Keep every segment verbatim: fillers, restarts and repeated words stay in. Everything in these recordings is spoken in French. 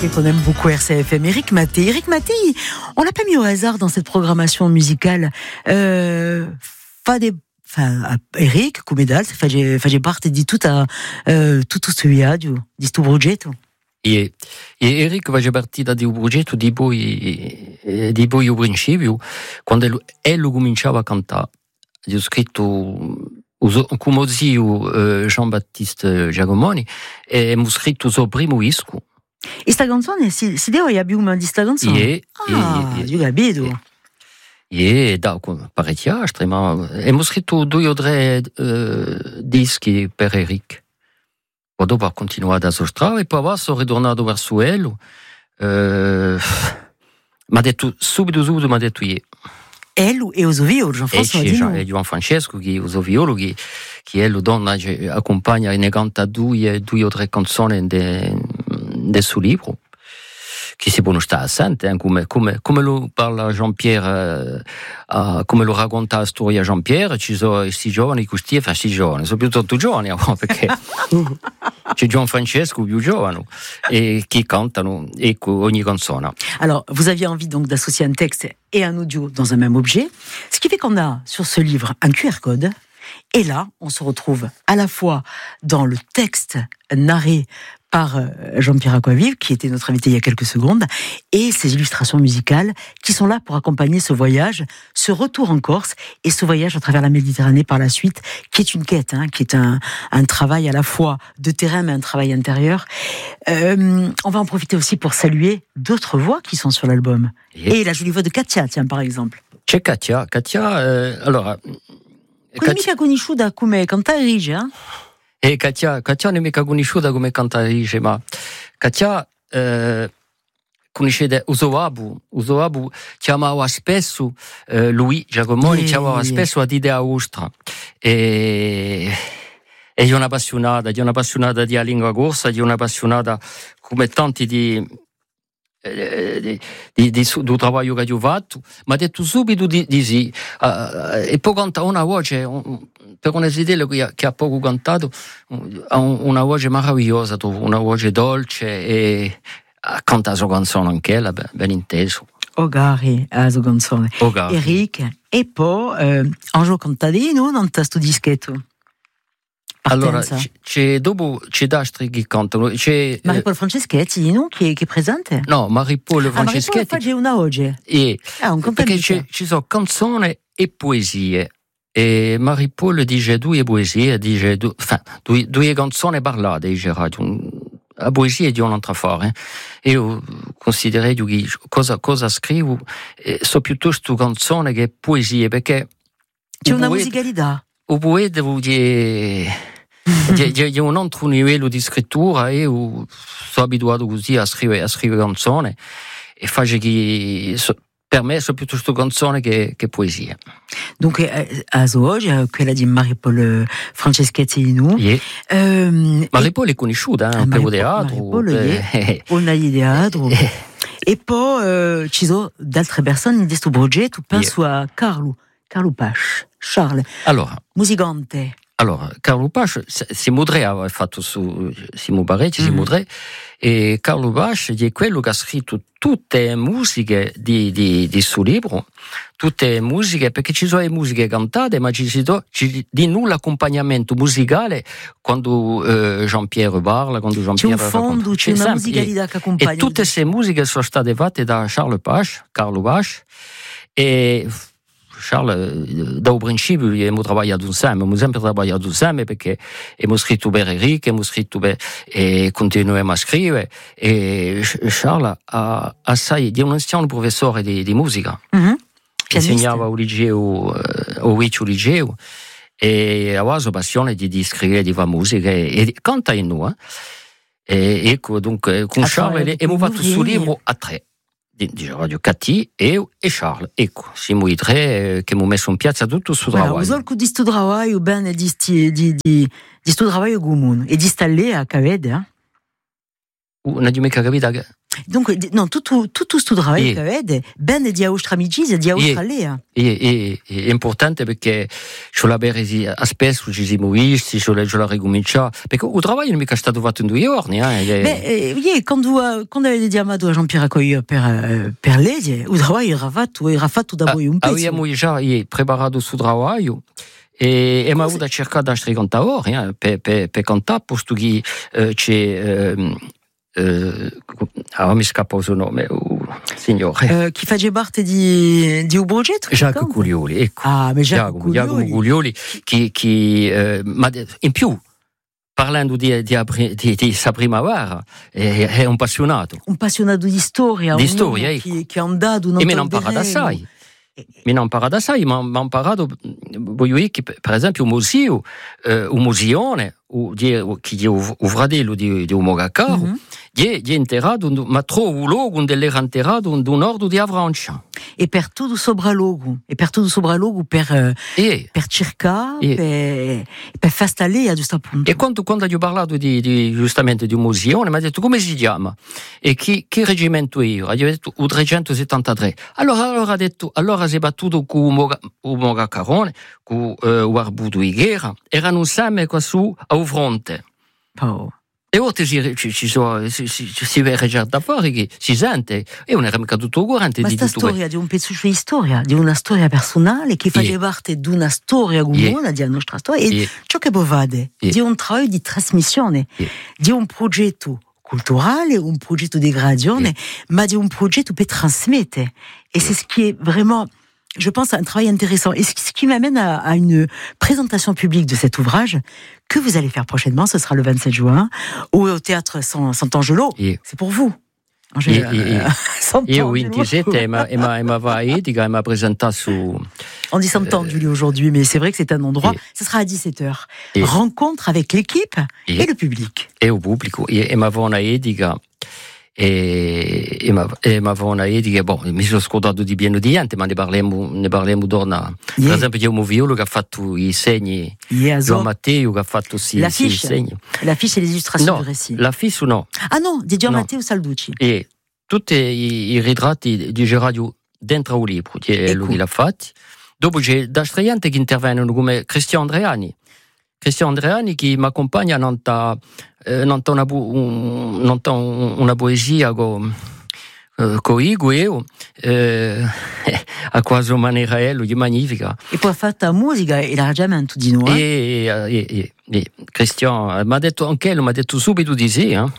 et qu'on aime beaucoup R C F M, Éric Maté. Éric Maté, on l'a pas mis au hasard dans cette programmation musicale. Euh, fa des, enfin, Éric, come dal, fage, fage parte di tutta, uh, tutto studiato, di sto progetto. E, e Eric va partire da un progetto di poi, di poi al principio, quando lui cominciava a cantare. Ho scritto come zio Jean-Baptiste Giacomoni e ho scritto il suo primo disco. E sta canzone, si, si deve abbiamo di sta canzone? E, ah, io capito. E da parecchio, ma ho scritto due o tre uh, dischi per Eric. Poi dopo ha continuato a sostrare e poi sono ritornato verso lui. Uh, mi ha detto subito, subito, mi ha detto io. Ello e uso violo, Jean-François. E Juan Francesco, che uso violo, che, che è la donna che accompagna e ne canta due, due o tre canzoni del suo libro, che si può stare assente, eh, come, come, come lo parla Jean-Pierre, eh, uh, come lo racconta la storia Jean-Pierre, ci sono questi giovani, questi, enfin, questi giovani, sono più tutti giovani, perché c'è Gian Francesco più giovane et qui cantano ecco, ogni canzone. Alors, vous aviez envie donc d'associer un texte et un audio dans un même objet, ce qui fait qu'on a sur ce livre un Q R code, et là, on se retrouve à la fois dans le texte narré par Jean-Pierre Acquavive, qui était notre invité il y a quelques secondes, et ces illustrations musicales qui sont là pour accompagner ce voyage, ce retour en Corse et ce voyage à travers la Méditerranée par la suite, qui est une quête, hein, qui est un, un travail à la fois de terrain mais un travail intérieur. Euh, on va en profiter aussi pour saluer d'autres voix qui sont sur l'album. Et, et la jolie voix de Katia, tiens, par exemple. C'è Katia, Katia, euh, allora... Quindi mica conosciuta come cantatrice, eh? E Katia, Katia non è mica conosciuta come cantatrice, ma Katia eh, conoscete Usoabu, Usoabu chiamava spesso eh, lui, Giacomoni, yeah, chiamava yeah. spesso ad idea ustra. E, e è un'appassionata, è un'appassionata di lingua corsa, è un'appassionata come tanti di... Di, di, di, del lavoro che ho fatto, mi ha detto subito di, di sì. Uh, e poi canta una voce, un, per un esitello che, che ha poco cantato, ha un, una voce meravigliosa, una voce dolce e canta la sua canzone anche ella, ben, ben inteso. Ogari, la sua canzone. Ogari. Eric, e poi eh, Angelo Contadino non questo dischetto? Allora, c'è, dopo c'è Dastri che cantano. C'è Marie-Paul Franceschetti, no? Che, che è presente? No, Marie-Paul Franceschetti. Ah, Marie-Paul una oggi. E, ah, un perché ci sono canzoni e poesie. E Marie-Paul dice due poesie, dice due, enfin, due, due canzoni parlate, dice la poesia è di un'altra fare. Io considererei che cosa, cosa scrivo eh, so piuttosto canzoni che poesie, perché c'è una poeta, musicalità. O poeta vuol dire... C'è un altro livello di scrittura e io sono abituato così a scrivere, a scrivere canzoni e faccio che per me sono piuttosto canzoni che, che poesia. Dunque, a oggi, quella di Marie-Paul Franceschetti, no? Yeah. Um, Marie-Paul è conosciuta, eh, per il teatro. Marie-Paul, yeah. Una di teatro. E poi uh, ci sono altre persone in questo progetto, penso yeah. a Carlo, Carlo Pache, Charles, allora, musicante. Allora, Carlo Pache, Simo Dre aveva fatto su Simo Parecchi, Simo Dre, e Carlo Pache è quello che ha scritto tutte le musiche di, di, di suo libro, tutte le musiche, perché ci sono le musiche cantate, ma ci sono di nulla accompagnamento musicale quando eh, Jean-Pierre parla, quando Jean-Pierre c'è un fondo, racconta. C'è, c'è una musicalità che accompagna. E tutte queste musiche sono state fatte da Charles Pache, Carlo Pache, e... Charles, dal principio abbiamo lavorato insieme, abbiamo sempre lavorato insieme perché abbiamo scritto per Eric, abbiamo scritto per, e continuiamo a scrivere. E Charles ha, ha sai, è un anziano professore di, di musica, mm-hmm. insegnava al liceo, al Riccio liceo e aveva la passione di, di scrivere, di fare musica e, e canta in noi. E ecco, dunque, con Charles abbiamo fatto il suo libro a tre. Di Radio Cati e, e Charles, ecco, siamo i tre che abbiamo messo in piazza tutto questo lavoro. Allora, uso di questo lavoro bene di questo lavoro comune e di stare a Cavede, eh? non ho mica capito. Donc, non, tutto, tutto sto lavoro che vede, ben di austra amicizia, di Australia. È importante perché ci la beresi a spesso ci siamo visti, ci la ricominciare, perché il lavoro non è mica stato fatto in due giorni. Eh. Beh, eh, quando, quando avete chiamato a Jean-Pierre Accoglio per, per lei, il lavoro era fatto, era fatto da voi un pezzo. Abbiamo già preparato il suo lavoro. E abbiamo avuto cercato altri cantatori eh, per, per, per cantare, posto che eh, c'è... Eh, Uh, ah, mi scappa il suo nome, uh, signore. Uh, chi faceva parte di, di un progetto? Giacomo Guglioli, ecco. Ah, ma Giacomo Guglioli. Guglioli che, che uh, ma in più, parlando di, di, di, di sa primavera, è, è un appassionato. Un appassionato di storia. Di storia, ecco. Che, che è andato un e mi non impara assai. Mi non impara assai, ma ho imparato, voglio dire, che per esempio un museo, eh, un museone, che è un fratello di, di un mogacaro, mm-hmm. è, è enterrato, ma trovo un luogo dove era enterrato in un ordo di Avrancia. E per tutto sopralogo, e per tutto sopralogo per, e, per cercare, e, per, per far stare a questo punto. E quando, quando ho parlato di, di, giustamente di un museone, mi ha detto come si chiama? E che, che reggimento è io? Ha detto il trecentosettantatré. Allora, allora ha detto, allora si è battuto con un mogacarone, con uh, un barbuto di guerra, erano insieme qua su al fronte. Oh. E ora ci, ci, ci sono, si, si, si vede già da fuori che si sente, e non era mica tutto curante ma di tutto. Ma questa storia di un pezzo di storia, di una storia personale che fa yeah. parte di una storia comune, yeah. di una nostra storia, e yeah. ciò che vede yeah. di un lavoro di trasmissione, yeah. di un progetto culturale, un progetto di gradazione, yeah. ma di un progetto per trasmettere. Et yeah. c'est ce qui est vraiment, je pense, un travail intéressant. Et ce qui m'amène à, à une présentation publique de cet ouvrage que vous allez faire prochainement, ce sera le vingt-sept juin, au, au théâtre Sant'Angelo. Yeah. C'est pour vous. Io il ventisette e ma va etica e ma presentato su... On dit Sant'Angelo euh, aujourd'hui, mais c'est vrai que c'est un endroit, ce sera à dix-sept heures. Et, rencontre avec l'équipe et, et le public. Et au public. Et ma va etica... E, e, ma, e ma una etica, boh, mi sono scordato di pieno di niente, ma ne parliamo, ne parliamo dopo. Yeah. Per esempio, c'è un Moviolo che ha fatto i segni, yeah, Gian Matteo che ha fatto sì, la sì, i segni. L'affiche e le illustrazioni no, du récit. L'affiche no. Ah no, di Gian no. Matteo Salducci. E tutti i, i ritratti di Geradio dentro un libro, che ecco. Lui l'ha fatto. Dopo c'è da straianti che intervengono come Cristian Andreani. Cristian Andreani che mi accompagna non ta eh, non ta una, un, non ta una poesia con eh, co Igo io eh, a quasi maniera ello di magnifica e poi ha fatto la musica e l'arrangiamento di noi e, e, e, e Cristian mi ha detto anche lui mi ha detto subito di sì eh?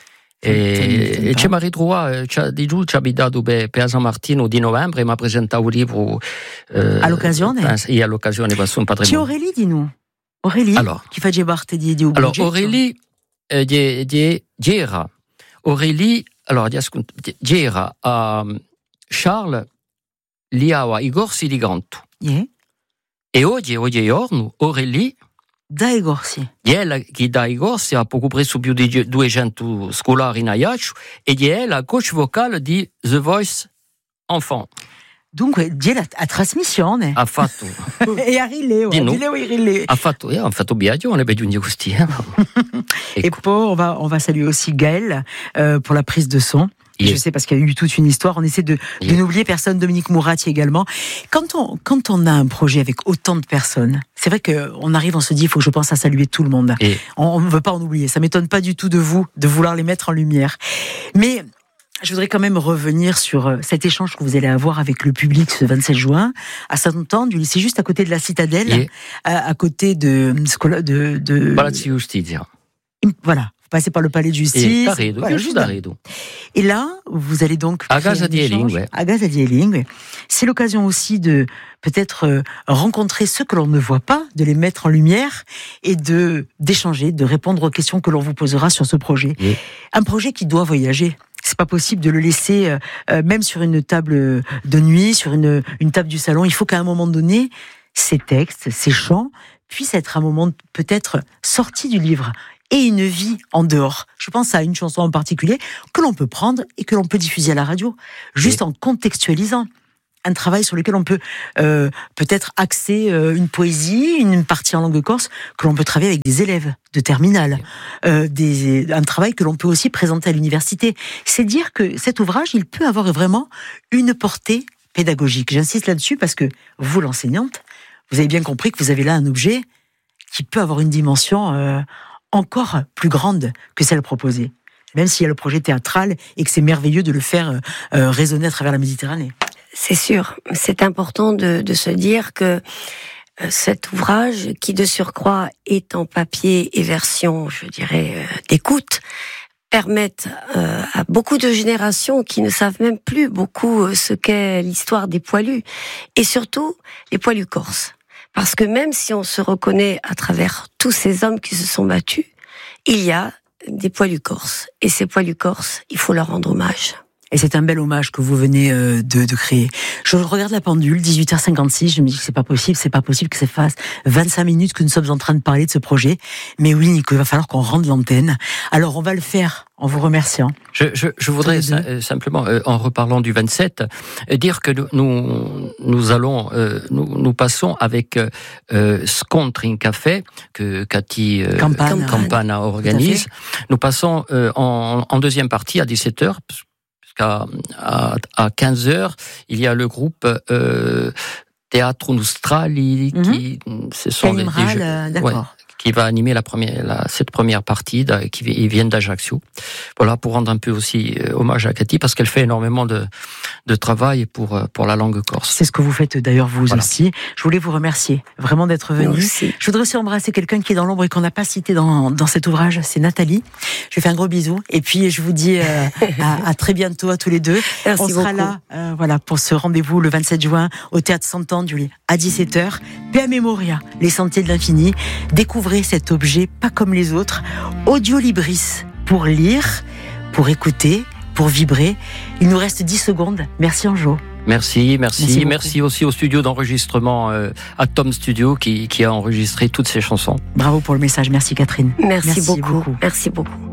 E, e ci mi ha ritrovato di giù ci ha abitato per, per San Martino di novembre e mi ha presentato un libro eh, all'occasione e all'occasione per son patrimonio. C'è Aurélie di noi Aurélie, alors, qui fait partie di, di un alors, progetto. Aurélie, eh, di, di, di era, Aurélie, allora, di era a Charles, li ha i corsi di Grantu. Yeah. E oggi, oggi è giorno, Aurélie, dai corsi. È che dà i corsi, ha poco preso più di duecento scolari in Aiaccio, e è la coach vocale di The Voice Enfant. Dunque, di la a trasmissione. Ha fatto. E a rileo, di no. e rileo. Ha fatto, eh, ha fatto biagione per giungere così. Eh. Et pour, on va, on va saluer aussi Gaël euh, pour la prise de son. Yeah. Je sais parce qu'il y a eu toute une histoire. On essaie de, yeah. de n'oublier personne. Dominique Mourati également. Quand on, quand on a un projet avec autant de personnes, c'est vrai qu'on arrive, on se dit, il faut que je pense à saluer tout le monde. Yeah. On ne veut pas en oublier. Ça m'étonne pas du tout de vous, de vouloir les mettre en lumière. Mais je voudrais quand même revenir sur cet échange que vous allez avoir avec le public ce vingt-sept juin à Sant'Angelo. C'est juste à côté de la Citadelle, yeah. à, à côté de de de. Palazzo Giustizia. Voilà, vous passez par le palais de justice. D'Arredo, voilà, juste d'Arredo. Et là, vous allez donc à Gaza di Elingue. À Gaza di Elingue. C'est l'occasion aussi de peut-être euh, rencontrer ceux que l'on ne voit pas, de les mettre en lumière et de d'échanger, de répondre aux questions que l'on vous posera sur ce projet. Yeah. Un projet qui doit voyager. C'est pas possible de le laisser, euh, même sur une table de nuit, sur une, une table du salon. Il faut qu'à un moment donné, ces textes, ces chants, puissent être un moment peut-être sortis du livre et une vie en dehors. Je pense à une chanson en particulier que l'on peut prendre et que l'on peut diffuser à la radio, juste oui. en contextualisant. un travail sur lequel on peut euh, peut-être axer euh, une poésie, une partie en langue corse, que l'on peut travailler avec des élèves de terminale, euh, des, un travail que l'on peut aussi présenter à l'université. C'est dire que cet ouvrage, il peut avoir vraiment une portée pédagogique. J'insiste là-dessus parce que vous, l'enseignante, vous avez bien compris que vous avez là un objet qui peut avoir une dimension euh, encore plus grande que celle proposée. Même s'il y a le projet théâtral et que c'est merveilleux de le faire euh, résonner à travers la Méditerranée. C'est sûr, c'est important de, de se dire que euh, cet ouvrage, qui de surcroît est en papier et version, je dirais, euh, d'écoute, permettent euh, à beaucoup de générations qui ne savent même plus beaucoup euh, ce qu'est l'histoire des poilus, et surtout les poilus corses. Parce que même si on se reconnaît à travers tous ces hommes qui se sont battus, il y a des poilus corses. Et ces poilus corses, il faut leur rendre hommage. Et c'est un bel hommage que vous venez de, de créer. Je regarde la pendule, dix-huit heures cinquante-six, je me dis que c'est pas possible, c'est pas possible que ça fasse vingt-cinq minutes que nous sommes en train de parler de ce projet. Mais oui, Nico, il va falloir qu'on rende l'antenne. Alors on va le faire en vous remerciant. Je, je, je voudrais sa- simplement, euh, en reparlant du vingt-sept, euh, dire que nous, nous allons, euh, nous, nous passons avec euh, Scontri Café, que Cathy euh, Campana. Campana organise. Nous passons euh, en, en deuxième partie à dix-sept heures, à, à, à quinze heures, il y a le groupe euh, Teatro Nostrali, mm-hmm. qui ce sont des, des jeux, euh, d'accord. Ouais, qui va animer la première, la, cette première partie, de, qui ils viennent d'Ajaccio. Voilà, pour rendre un peu aussi euh, hommage à Cathy, parce qu'elle fait énormément de, de travail pour, pour la langue corse. C'est ce que vous faites d'ailleurs vous voilà. aussi. Je voulais vous remercier vraiment d'être venu. Merci. Je voudrais aussi embrasser quelqu'un qui est dans l'ombre et qu'on n'a pas cité dans, dans cet ouvrage, c'est Nathalie. Je lui fais un gros bisou et puis je vous dis euh, à, à très bientôt à tous les deux. Merci On sera beaucoup. là euh, voilà, pour ce rendez-vous le vingt-sept juin au Théâtre Sant'Anduli à dix-sept heures. Pea Memoria, les sentiers de l'infini. Découvrez cet objet pas comme les autres, Audiolibris, pour lire, pour écouter, pour vibrer. Il nous reste dix secondes. Merci Anjo. Merci, merci, merci, merci aussi au studio d'enregistrement euh, Atom Studio qui, qui a enregistré toutes ces chansons. Bravo pour le message, merci Catherine. Merci, merci beaucoup. beaucoup. Merci beaucoup.